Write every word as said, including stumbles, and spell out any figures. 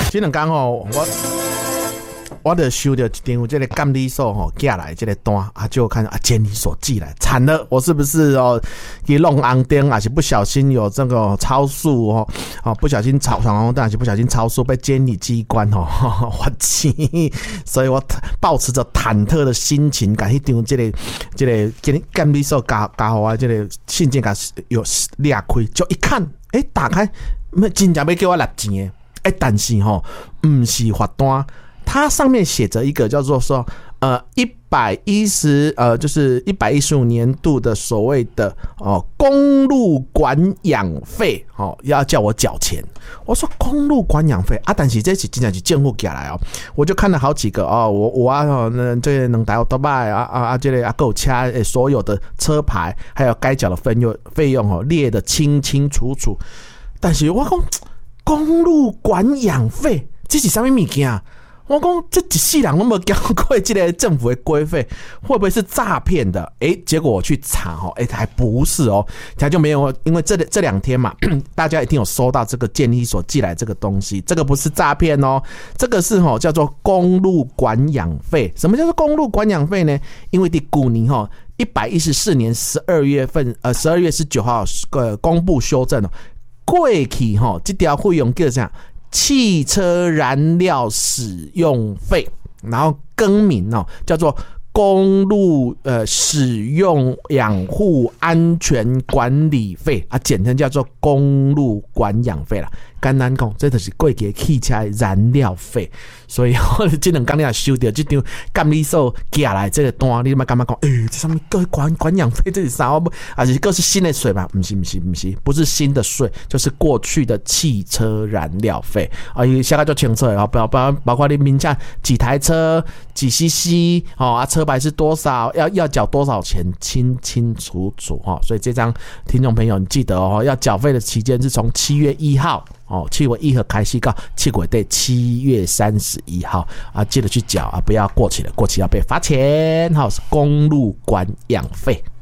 这两天吼，我我就收到一张这个监理所吼寄来这个单啊，就看啊监理所寄来，惨了，我是不是哦去弄红灯，还是不小心有这个超速哦，哦不小心闯闯红灯，还是不小心超速被监理机关哦罚钱，所以我抱持着忐忑的心情，赶去张这个这个监监理所加加好啊，这个信件给有裂开，就一看，哎、欸，打开，真正要叫我纳钱的，哎、欸，但是吼，不是罚单。它上面写着一个叫做说，呃，一百一十，呃，就是一百一十五年度的所谓的哦公路管养费，哦，要叫我缴钱。我说公路管养费啊，但是这是真的是政府寄来哦，我就看了好几个哦，我我啊，哦，那这个能台都拜啊啊啊，这个啊够掐所有的车牌还有该缴的费用费用哦列得清清楚楚，但是我讲公路管养费这是什么物件？我讲这一世人都没有交过这个政府的规费，会不会是诈骗的？哎、欸，结果我去查哦，哎、欸，还不是哦，他就没有，因为这这两天嘛，大家一定有收到这个监理所寄来这个东西，这个不是诈骗哦，这个是哦叫做公路管养费。什么叫做公路管养费呢？因为第古年哈一百一十四年十二月份，呃十二月十九号呃公布修正哦，过去哈这条费用叫啥？汽车燃料使用费，然后更名哦，叫做公路呃使用养护安全管理费啊，简称叫做公路管养费啦。简单讲，这就是过去汽车燃料费。所以我这两天你也收到这张监理所寄来这个单，你嘛感觉讲，诶、欸，这上面各管管养费这是啥？还是各是新的税吧？不是，不是，不是，不是新的税，就是过去的汽车燃料费啊。下个就清楚了，包包包括你名下几台车、几 C C 哦啊，车牌是多少，要要缴多少钱，清清楚楚哈。所以这张听众朋友，你记得哦，要缴费的期间是从七月一号。哦，七月一号开始到七月底七月三十一号啊，记得去缴啊，不要过期了，过期要被罚钱。好，是公路管养费。